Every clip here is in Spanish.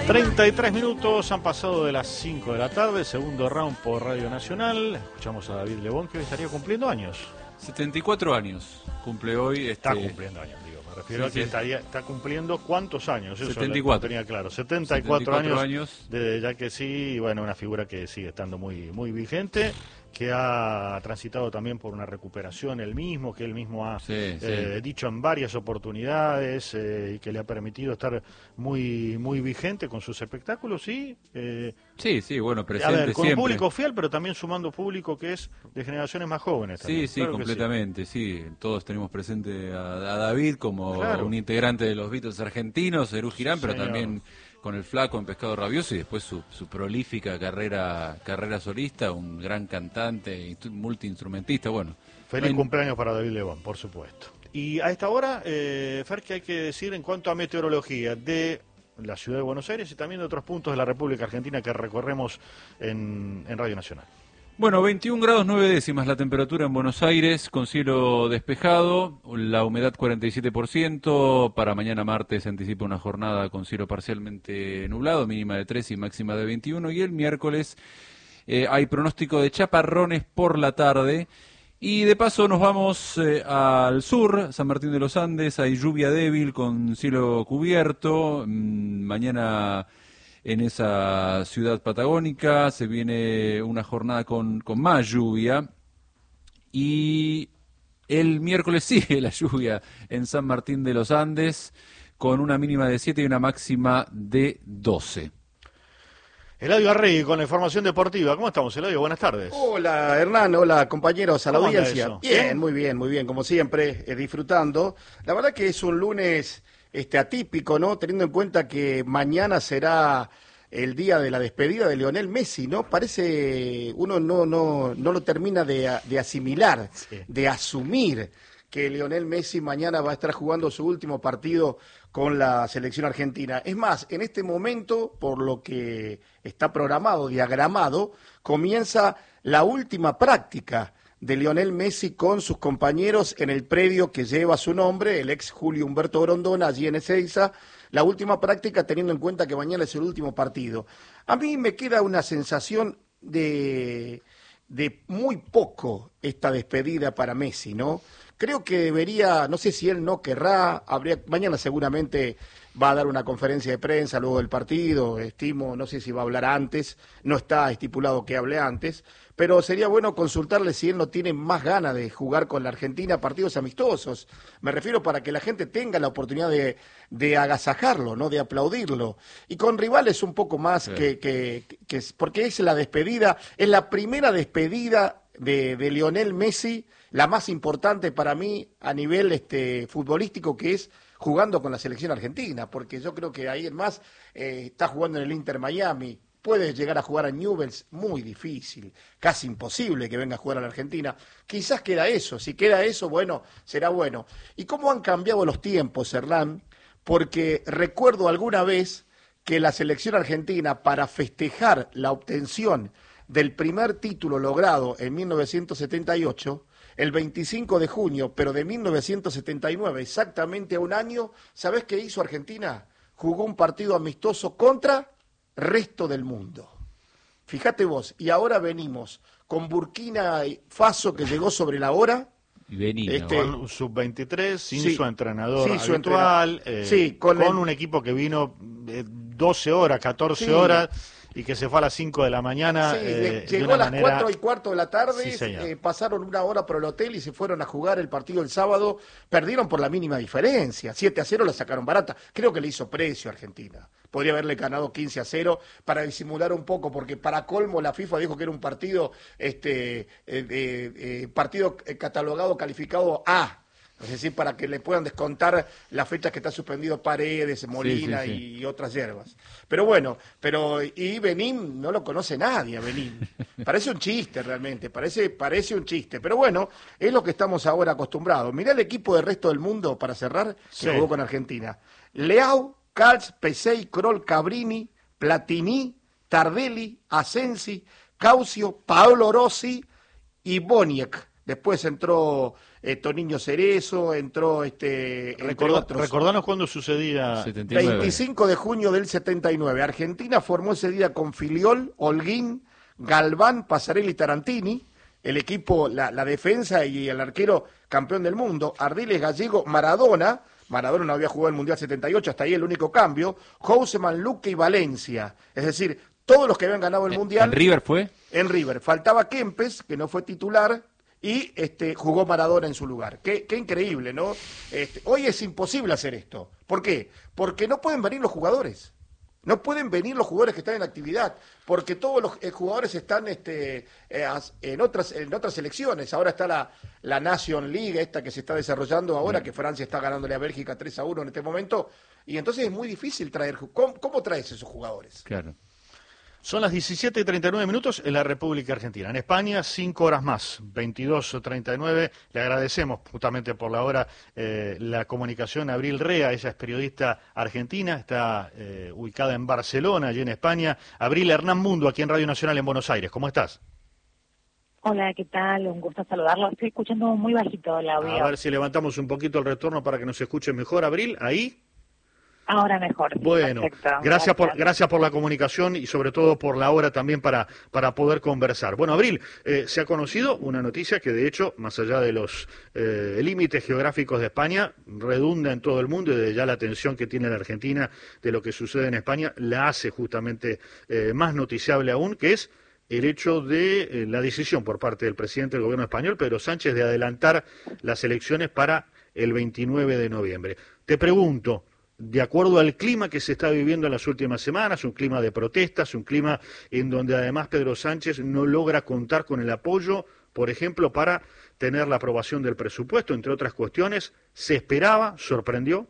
33 minutos han pasado de las 5 de la tarde, segundo round por Radio Nacional. Escuchamos a David Lebón, que hoy estaría cumpliendo años. 74 años cumple hoy. Está cumpliendo años, digo. Me refiero a que está cumpliendo ¿cuántos años? Eso 74. Tenía claro. 74 años. Ya que sí, bueno, una figura que sigue estando muy, muy vigente, que ha transitado también por una recuperación él mismo, que él mismo ha dicho en varias oportunidades y que le ha permitido estar muy muy vigente con sus espectáculos y bueno, presente con siempre. un público fiel, pero también sumando público que es de generaciones más jóvenes también. Sí, claro, completamente, sí. Todos tenemos presente a David como un integrante de los Beatles argentinos, Serú Girán, pero también con el Flaco en Pescado Rabioso y después su prolífica carrera solista, un gran cantante, multiinstrumentista, bueno. Feliz cumpleaños para David Lebón, por supuesto. Y a esta hora, Fer, ¿qué hay que decir en cuanto a meteorología de la ciudad de Buenos Aires y también de otros puntos de la República Argentina que recorremos en Radio Nacional? Bueno, 21 grados 9 décimas la temperatura en Buenos Aires, con cielo despejado, la humedad 47%, para mañana martes se anticipa una jornada con cielo parcialmente nublado, mínima de 3 y máxima de 21, y el miércoles hay pronóstico de chaparrones por la tarde, y de paso nos vamos al sur, San Martín de los Andes, hay lluvia débil con cielo cubierto, mañana en esa ciudad patagónica se viene una jornada con más lluvia y el miércoles sigue la lluvia en San Martín de los Andes con una mínima de 7 y una máxima de 12. Eladio Arregui con la información deportiva. ¿Cómo estamos, Eladio? Buenas tardes. Hola, Hernán. Hola, compañeros, a la audiencia. Eso? Bien, muy bien, como siempre, disfrutando. La verdad que es un lunes atípico, ¿no? Teniendo en cuenta que mañana será el día de la despedida de Lionel Messi, ¿no? Parece, uno no lo termina de asimilar, de asumir que Lionel Messi mañana va a estar jugando su último partido con la selección argentina. Es más, en este momento, por lo que está programado, diagramado, comienza la última práctica de Lionel Messi con sus compañeros en el predio que lleva su nombre, el ex Julio Humberto Grondona, allí en Ezeiza, la última práctica teniendo en cuenta que mañana es el último partido. A mí me queda una sensación de muy poco esta despedida para Messi, ¿no? Creo que debería, no sé si él no querrá, mañana seguramente va a dar una conferencia de prensa luego del partido, estimo, no sé si va a hablar antes, no está estipulado que hable antes, pero sería bueno consultarle si él no tiene más ganas de jugar con la Argentina partidos amistosos. Me refiero para que la gente tenga la oportunidad de agasajarlo, ¿no? De aplaudirlo. Y con rivales un poco más porque es la despedida, es la primera despedida de Lionel Messi, la más importante para mí a nivel futbolístico, que es jugando con la selección argentina, porque yo creo que ahí más está jugando en el Inter Miami, puede llegar a jugar a Newell's, muy difícil, casi imposible que venga a jugar a la Argentina. Quizás queda eso, si queda eso, bueno, será bueno. ¿Y cómo han cambiado los tiempos, Hernán? Porque recuerdo alguna vez que la selección argentina, para festejar la obtención del primer título logrado en 1978, el 25 de junio, pero de 1979, exactamente a un año, ¿sabés qué hizo Argentina? Jugó un partido amistoso contra resto del mundo. Fíjate vos, y ahora venimos con Burkina Faso, que llegó sobre la hora. Con sub-23, sin su entrenador habitual, con un equipo que vino 12 horas, 14 horas, y que se fue a las 5 de la mañana. Llegó a las 4:15 de la tarde, pasaron una hora por el hotel y se fueron a jugar el partido el sábado. Perdieron por la mínima diferencia, 7-0 la sacaron barata. Creo que le hizo precio a Argentina. Podría haberle ganado 15-0 para disimular un poco, porque para colmo la FIFA dijo que era un partido, partido catalogado, calificado A. Es decir, para que le puedan descontar las fechas que está suspendido Paredes, Molina y otras hierbas. Pero bueno, y Benín no lo conoce nadie, a Benín. Parece un chiste realmente, parece un chiste. Pero bueno, es lo que estamos ahora acostumbrados. Mirá el equipo del resto del mundo, para cerrar, que jugó con Argentina. Leao, Calz, Pesey, Kroll, Cabrini, Platini, Tardelli, Asensi, Caucio, Paolo Rossi y Boniek. después entró Toniño Cerezo, entró entre otros. Recordanos cuándo sucedía. 79. 25 de junio del 79. Argentina formó ese día con Filiol, Holguín, Galván, Pasarelli y Tarantini. El equipo, la defensa y el arquero campeón del mundo. Ardiles, Gallego, Maradona no había jugado el Mundial 78, hasta ahí el único cambio. Houseman, Luque y Valencia. Es decir, todos los que habían ganado el Mundial. ¿En River fue? En River. Faltaba Kempes, que no fue titular, y jugó Maradona en su lugar. Qué increíble, ¿no? Hoy es imposible hacer esto. ¿Por qué? Porque no pueden venir los jugadores. No pueden venir los jugadores que están en actividad, porque todos los jugadores están en otras selecciones. Ahora está la Nation League, esta que se está desarrollando ahora, que Francia está ganándole a Bélgica 3-1 en este momento, y entonces es muy difícil traer. ¿Cómo traes esos jugadores? Claro. Son las 17:39 en la República Argentina. En España, 5 horas más, 22:39. Le agradecemos justamente por la hora la comunicación a Abril Rea. Ella es periodista argentina, está ubicada en Barcelona, allí en España. Abril, Hernán Mundo, aquí en Radio Nacional en Buenos Aires. ¿Cómo estás? Hola, ¿qué tal? Un gusto saludarlo. Estoy escuchando muy bajito el audio. A ver si levantamos un poquito el retorno para que nos escuche mejor. Abril, ¿ahí? Ahora mejor. Bueno, perfecto. Gracias por la comunicación y sobre todo por la hora también para poder conversar. Bueno, Abril, se ha conocido una noticia que de hecho, más allá de los límites geográficos de España, redunda en todo el mundo y de ya la atención que tiene la Argentina de lo que sucede en España, la hace justamente más noticiable aún, que es el hecho de la decisión por parte del presidente del gobierno español, Pedro Sánchez, de adelantar las elecciones para el 29 de noviembre. Te pregunto, de acuerdo al clima que se está viviendo en las últimas semanas, un clima de protestas, un clima en donde además Pedro Sánchez no logra contar con el apoyo, por ejemplo, para tener la aprobación del presupuesto, entre otras cuestiones, ¿se esperaba, sorprendió?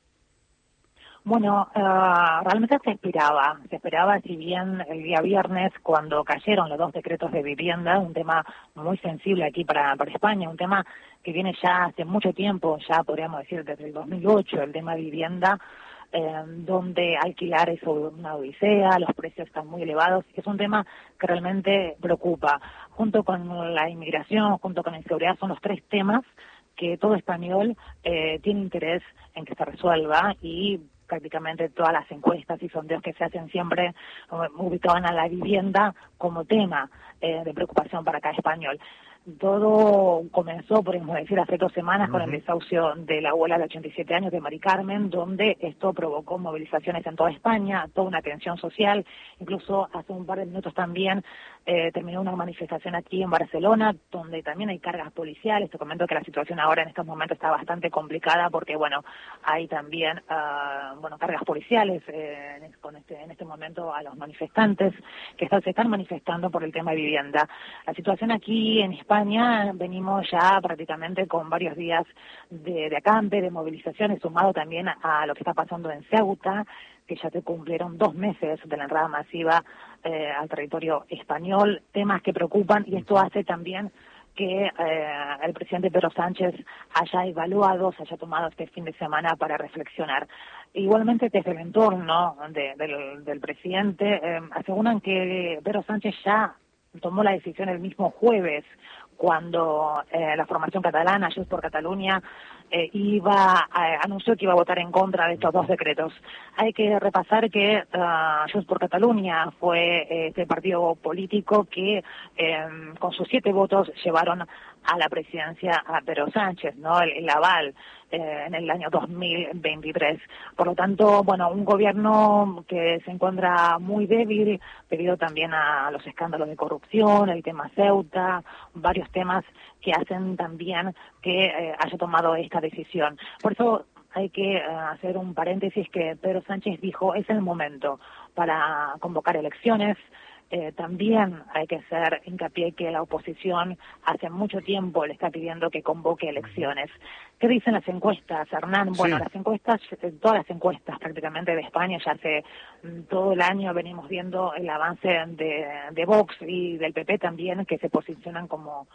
Bueno, realmente se esperaba, si bien el día viernes, cuando cayeron los 2 decretos de vivienda, un tema muy sensible aquí para España, un tema que viene ya hace mucho tiempo, ya podríamos decir desde el 2008, el tema de vivienda, donde alquilar es una odisea, los precios están muy elevados, es un tema que realmente preocupa. Junto con la inmigración, junto con la inseguridad, son los 3 temas que todo español tiene interés en que se resuelva, y prácticamente todas las encuestas y sondeos que se hacen siempre ubicaban a la vivienda como tema de preocupación para cada español. Todo comenzó, podemos decir, hace 2 semanas con el desahucio de la abuela de 87 años de Mari Carmen, donde esto provocó movilizaciones en toda España, toda una tensión social. Incluso hace un par de minutos también terminó una manifestación aquí en Barcelona, donde también hay cargas policiales. Te comento que la situación ahora en estos momentos está bastante complicada porque, bueno, hay también cargas policiales en este momento a los manifestantes que se están manifestando por el tema de vivienda. La situación aquí en España, venimos ya prácticamente con varios días de acampe, de movilizaciones, sumado también a lo que está pasando en Ceuta, que ya se cumplieron 2 meses de la entrada masiva al territorio español, temas que preocupan, y esto hace también que el presidente Pedro Sánchez haya evaluado, se haya tomado este fin de semana para reflexionar. Igualmente, desde el entorno del presidente, aseguran que Pedro Sánchez ya tomó la decisión el mismo jueves, cuando la formación catalana, Junts por Catalunya, anunció que iba a votar en contra de estos 2 decretos. Hay que repasar que Junts por Catalunya fue este partido político que con sus 7 votos llevaron a la presidencia a Pedro Sánchez, ¿no? El aval en el año 2023. Por lo tanto, bueno, un gobierno que se encuentra muy débil debido también a los escándalos de corrupción, el tema Ceuta, varios temas que hacen también que haya tomado esta decisión. Por eso hay que hacer un paréntesis, que Pedro Sánchez dijo, es el momento para convocar elecciones. También hay que hacer hincapié que la oposición hace mucho tiempo le está pidiendo que convoque elecciones. ¿Qué dicen las encuestas, Hernán? Bueno, las encuestas, todas las encuestas prácticamente de España, ya hace todo el año venimos viendo el avance de Vox y del PP también, que se posicionan como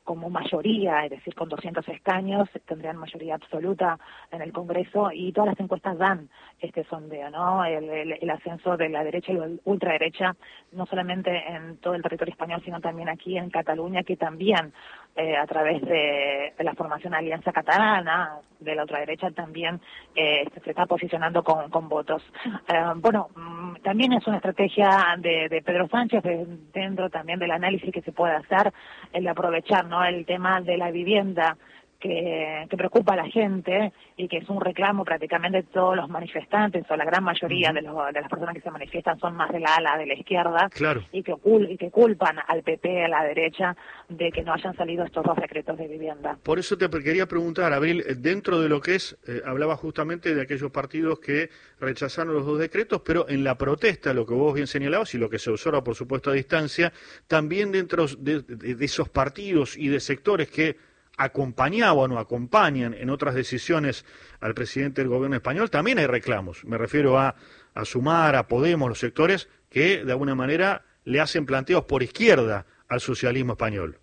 como mayoría, es decir, con 200 escaños, tendrían mayoría absoluta en el Congreso, y todas las encuestas dan este sondeo, ¿no? El ascenso de la derecha y la ultraderecha, no solamente en todo el territorio español, sino también aquí en Cataluña, que también a través de la formación Alianza Catalana, de la ultraderecha, también se está posicionando con votos. Bueno, también es una estrategia de Pedro Sánchez, dentro también del análisis que se puede hacer, el aprovechar, ¿no?, el tema de la vivienda que preocupa a la gente y que es un reclamo prácticamente de todos los manifestantes, o la gran mayoría de las personas que se manifiestan son más de la ala de la izquierda, claro, y que culpan al PP, a la derecha, de que no hayan salido estos 2 decretos de vivienda. Por eso te quería preguntar, Abril, dentro de lo que es, hablaba justamente de aquellos partidos que rechazaron los 2 decretos, pero en la protesta, lo que vos bien señalabas y lo que se observa, por supuesto, a distancia, también dentro de esos partidos y de sectores que acompañaban o acompañan en otras decisiones al presidente del gobierno español, también hay reclamos. Me refiero a Sumar, a Podemos, los sectores que de alguna manera le hacen planteos por izquierda al socialismo español.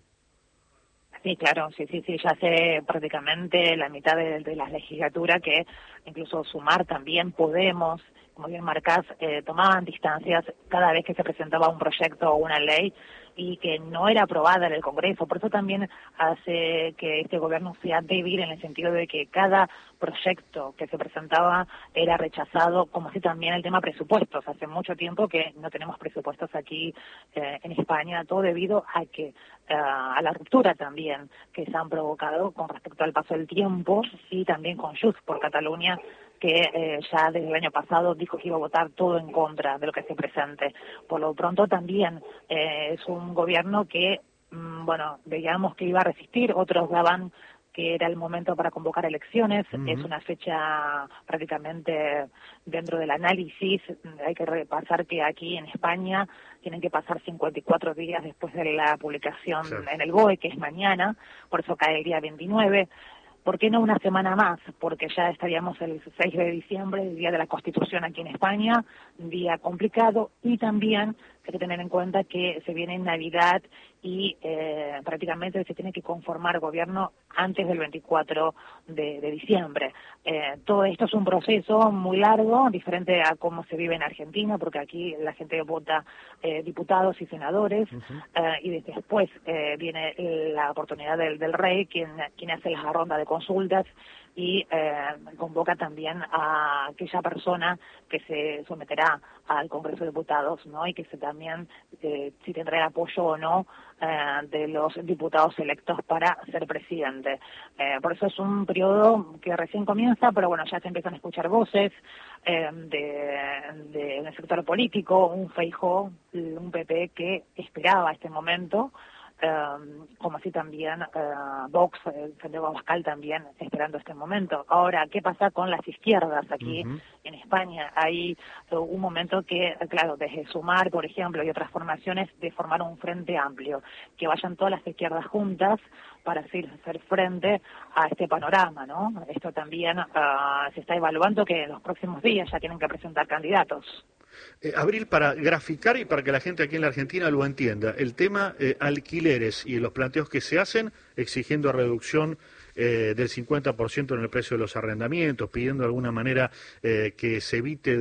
Sí, claro, sí, ya hace prácticamente la mitad de la legislatura que incluso Sumar, también Podemos, como bien marcás, tomaban distancias cada vez que se presentaba un proyecto o una ley y que no era aprobada en el Congreso. Por eso también hace que este gobierno sea débil, en el sentido de que cada proyecto que se presentaba era rechazado, como así también el tema presupuestos. Hace mucho tiempo que no tenemos presupuestos aquí en España, todo debido a que a la ruptura también que se han provocado con respecto al paso del tiempo, y también con Junts por Cataluña, que ya desde el año pasado dijo que iba a votar todo en contra de lo que se presente. Por lo pronto también es un gobierno que, bueno, veíamos que iba a resistir, otros daban que era el momento para convocar elecciones. Es una fecha prácticamente dentro del análisis. Hay que repasar que aquí en España tienen que pasar 54 días después de la publicación en el BOE, que es mañana, por eso cae el día 29. ¿Por qué no una semana más? Porque ya estaríamos el 6 de diciembre, el Día de la Constitución aquí en España, un día complicado, y también hay que tener en cuenta que se viene Navidad y prácticamente se tiene que conformar gobierno antes del 24 de diciembre. Todo esto es un proceso muy largo, diferente a cómo se vive en Argentina, porque aquí la gente vota diputados y senadores, y después viene la oportunidad del rey, quien hace la ronda de consultas y convoca también a aquella persona que se someterá al Congreso de Diputados, ¿no? Y que también si tendrá el apoyo o no de los diputados electos para ser presidente. Por eso es un periodo que recién comienza, pero bueno, ya se empiezan a escuchar voces en el sector político, un Feijóo, un PP que esperaba este momento, como así también Vox, Santiago Abascal también esperando este momento. Ahora, ¿qué pasa con las izquierdas aquí en España? Hay un momento que, claro, desde Sumar, por ejemplo, y otras formaciones, de formar un frente amplio, que vayan todas las izquierdas juntas para hacer frente a este panorama, ¿no? Esto también se está evaluando, que en los próximos días ya tienen que presentar candidatos. Abril, para graficar y para que la gente aquí en la Argentina lo entienda, el tema alquileres y los planteos que se hacen exigiendo reducción del 50% en el precio de los arrendamientos, pidiendo de alguna manera que se evite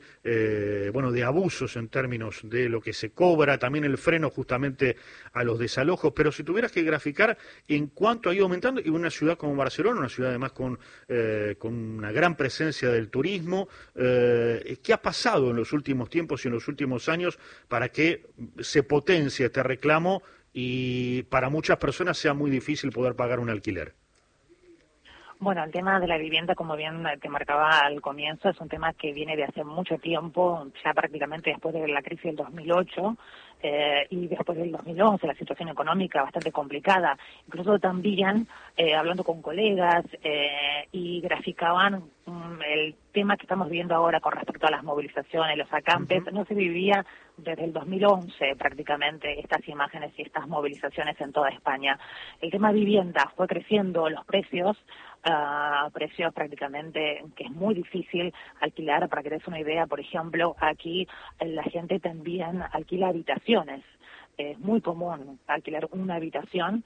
de abusos en términos de lo que se cobra, también el freno justamente a los desalojos. Pero si tuvieras que graficar en cuánto ha ido aumentando, y una ciudad como Barcelona, una ciudad además con una gran presencia del turismo, ¿qué ha pasado en los últimos tiempos y en los últimos años para que se potencie este reclamo y para muchas personas sea muy difícil poder pagar un alquiler? Bueno, el tema de la vivienda, como bien te marcaba al comienzo, es un tema que viene de hace mucho tiempo, ya prácticamente después de la crisis del 2008 y después del 2011, la situación económica bastante complicada. Incluso también, hablando con colegas, y graficaban el tema que estamos viendo ahora con respecto a las movilizaciones, los acampes, no se vivía desde el 2011 prácticamente estas imágenes y estas movilizaciones en toda España. El tema vivienda fue creciendo, los precios a precios prácticamente que es muy difícil alquilar. Para que te des una idea, por ejemplo, aquí la gente también alquila habitaciones. Es muy común alquilar una habitación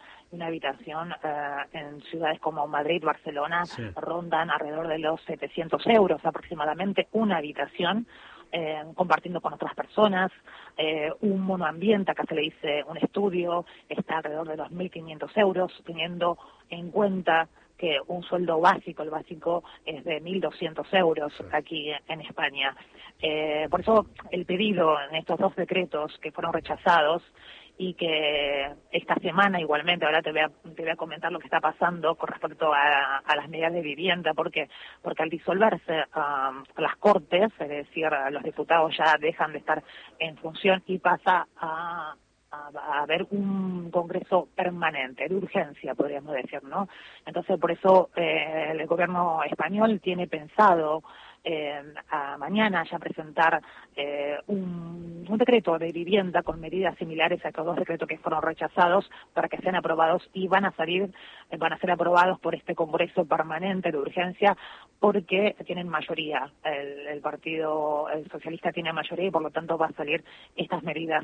en ciudades como Madrid, Barcelona, sí, rondan alrededor de los 700 euros aproximadamente una habitación, compartiendo con otras personas. Un monoambiente, acá se le dice un estudio, está alrededor de los 1.500 euros, teniendo en cuenta que un sueldo básico, el básico es de 1.200 euros aquí en España. Por eso el pedido en estos 2 decretos que fueron rechazados, y que esta semana igualmente, ahora te voy a comentar lo que está pasando con respecto a las medidas de vivienda, porque al disolverse las Cortes, es decir, los diputados ya dejan de estar en función y pasa a haber un Congreso permanente, de urgencia, podríamos decir, ¿no? Entonces, por eso el gobierno español tiene pensado a mañana ya presentar un decreto de vivienda con medidas similares a estos 2 decretos que fueron rechazados para que sean aprobados, y van a ser aprobados por este Congreso permanente de urgencia, porque tienen mayoría. El Partido Socialista tiene mayoría y por lo tanto va a salir estas medidas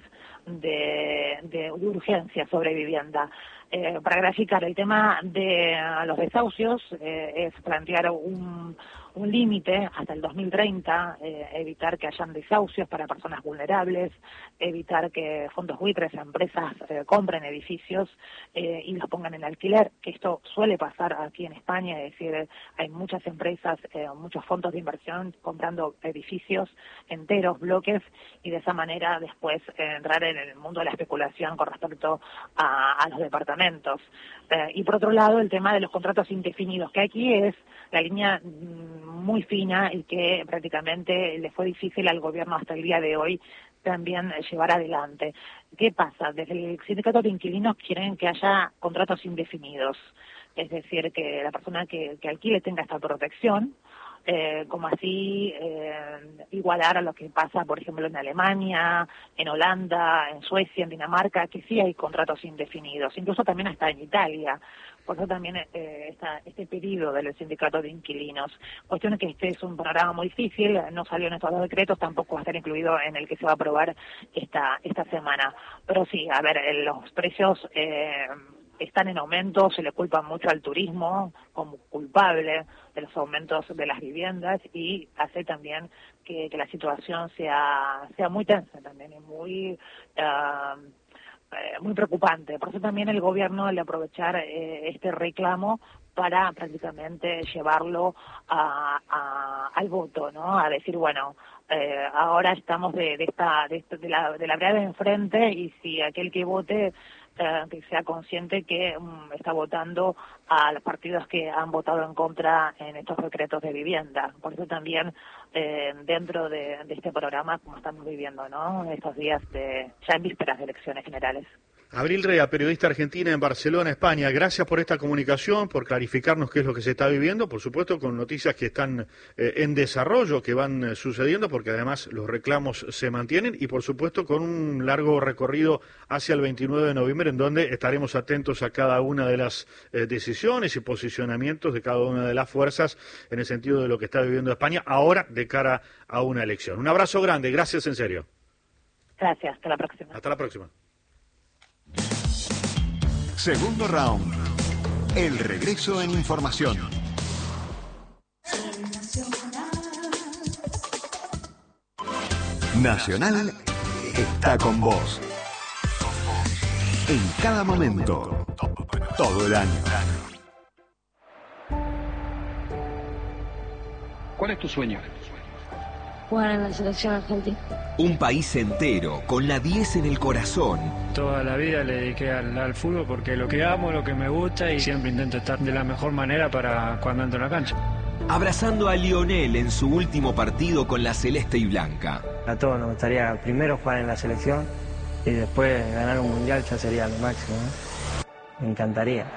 de urgencia sobre vivienda. Para graficar el tema de los desahucios, es plantear un límite hasta el 2030, evitar que hayan desahucios para personas vulnerables, evitar que fondos buitres, empresas compren edificios y los pongan en alquiler, que esto suele pasar aquí en España, es decir, hay muchas empresas, muchos fondos de inversión comprando edificios enteros, bloques, y de esa manera después entrar en el mundo de la especulación con respecto a los departamentos. Y por otro lado, el tema de los contratos indefinidos, que aquí es la línea muy fina y que prácticamente le fue difícil al gobierno hasta el día de hoy también llevar adelante. ¿Qué pasa? Desde el sindicato de inquilinos quieren que haya contratos indefinidos, es decir, que la persona que alquile tenga esta protección, como así igualar a lo que pasa, por ejemplo, en Alemania, en Holanda, en Suecia, en Dinamarca, que sí hay contratos indefinidos, incluso también hasta en Italia. Por eso también está este pedido del sindicato de inquilinos. Cuestión es que este es un panorama muy difícil, no salió en estos 2 decretos, tampoco va a estar incluido en el que se va a aprobar esta semana. Pero sí, a ver, los precios están en aumento, se le culpa mucho al turismo como culpable de los aumentos de las viviendas, y hace también que la situación sea muy tensa también y muy preocupante. Por eso también el gobierno le aprovechar este reclamo para prácticamente llevarlo al voto, ¿no? A decir, bueno, ahora estamos de la vereda de enfrente, y si aquel que vote que sea consciente que está votando a los partidos que han votado en contra en estos decretos de vivienda. Por eso también dentro de este programa, como estamos viviendo, ¿no?, estos días ya en vísperas de elecciones generales. Abril Rea, periodista argentina en Barcelona, España. Gracias por esta comunicación, por clarificarnos qué es lo que se está viviendo, por supuesto con noticias que están en desarrollo, que van sucediendo, porque además los reclamos se mantienen, y por supuesto con un largo recorrido hacia el 29 de noviembre, en donde estaremos atentos a cada una de las decisiones y posicionamientos de cada una de las fuerzas en el sentido de lo que está viviendo España ahora de cara a una elección. Un abrazo grande, gracias en serio. Gracias, hasta la próxima. Hasta la próxima. Segundo round. El regreso en información. Nacional está con vos. En cada momento. Todo el año. ¿Cuál es tu sueño? Jugar en la selección argentina. Un país entero, con la 10 en el corazón. Toda la vida le dediqué al fútbol porque lo que amo, lo que me gusta, y siempre intento estar de la mejor manera para cuando entro en la cancha. Abrazando a Lionel en su último partido con la celeste y blanca. A todos nos gustaría primero jugar en la selección y después ganar un mundial, ya sería lo máximo, ¿no? Me encantaría.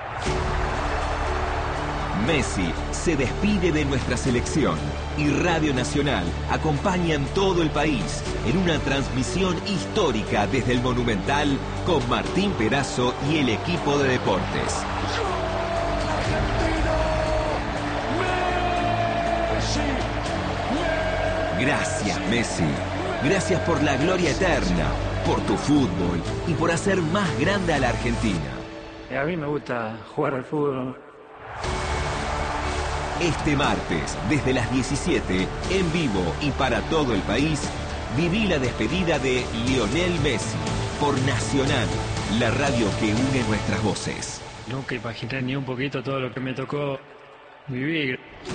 Messi se despide de nuestra selección y Radio Nacional acompaña en todo el país en una transmisión histórica desde el Monumental con Martín Perazo y el equipo de deportes. Gracias, Messi. Gracias por la gloria eterna, por tu fútbol y por hacer más grande a la Argentina. A mí me gusta jugar al fútbol. Este martes, desde las 17, en vivo y para todo el país, viví la despedida de Lionel Messi por Nacional, la radio que une nuestras voces. Nunca imaginé ni un poquito todo lo que me tocó vivir.